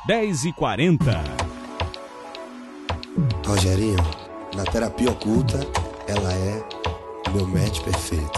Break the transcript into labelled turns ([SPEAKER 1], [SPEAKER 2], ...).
[SPEAKER 1] 10h40.
[SPEAKER 2] Rogerinho, na terapia oculta, ela é meu match perfeito.